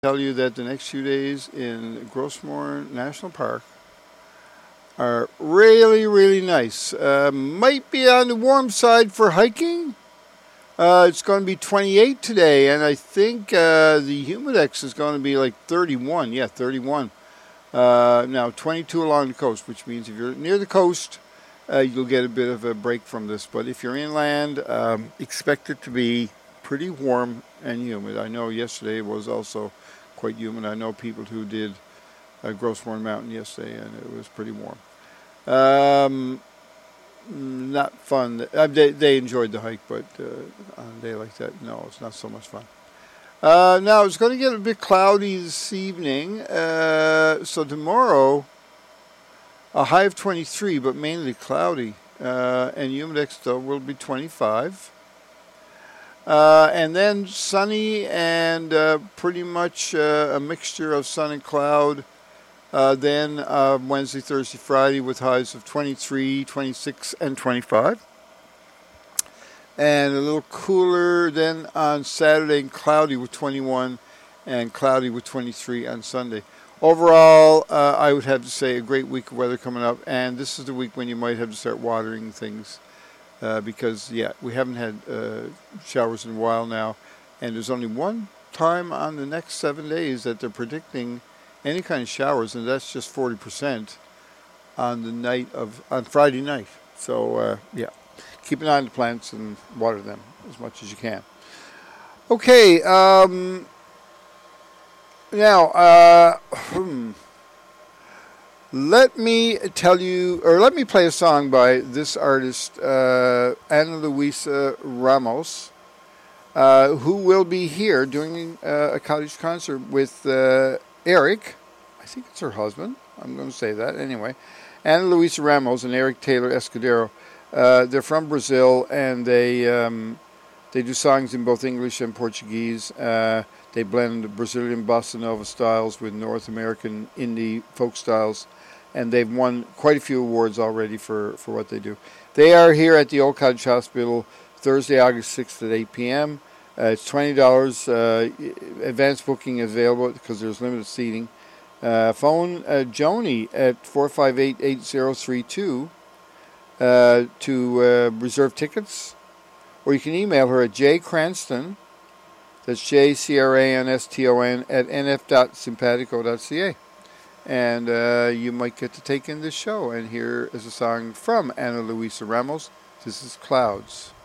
tell you that the next few days in Grossmore National Park are really, really nice. Might be on the warm side for hiking. It's going to be 28 today, and I think the humidex is going to be like 31. Yeah, 31. Now, 22 along the coast, which means if you're near the coast, you'll get a bit of a break from this. But if you're inland, expect it to be pretty warm and humid. I know yesterday was also quite humid. I know people who did Grossmore Mountain yesterday, and it was pretty warm. Not fun. They enjoyed the hike, but on a day like that, no, it's not so much fun. Now, it's going to get a bit cloudy this evening. So tomorrow, a high of 23, but mainly cloudy. And humidex still will be 25. And then sunny and pretty much a mixture of sun and cloud. Then Wednesday, Thursday, Friday with highs of 23, 26, and 25. And a little cooler then on Saturday and cloudy with 21 and cloudy with 23 on Sunday. Overall, I would have to say a great week of weather coming up. And this is the week when you might have to start watering things. Because, we haven't had showers in a while now. And there's only one time on the next 7 days that they're predicting any kind of showers, and that's just 40% on Friday night. So, keep an eye on the plants and water them as much as you can. Okay, now, let me play a song by this artist, Ana Luisa Ramos, who will be here doing a cottage concert with Eric. I think it's her husband. I'm going to say that anyway. Ana Luisa Ramos and Eric Taylor Escudero. They're from Brazil, and they do songs in both English and Portuguese. They blend Brazilian bossa nova styles with North American indie folk styles. And they've won quite a few awards already for what they do. They are here at the Old Cottage Hospital Thursday, August 6th at 8 p.m. It's $20. Advance booking is available because there's limited seating. Phone Joni at 458-8032 to reserve tickets. Or you can email her at jcranston, that's jcranston, at nf.simpatico.ca. And you might get to take in this show. And here is a song from Ana Luisa Ramos. This is Clouds.